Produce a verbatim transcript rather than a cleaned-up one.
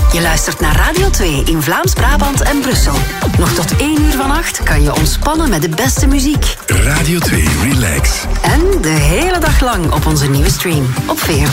Je luistert naar Radio twee in Vlaams-Brabant en Brussel. Nog tot één uur vannacht kan je ontspannen met de beste muziek. Radio twee Relax. En de hele dag lang op onze nieuwe stream op V R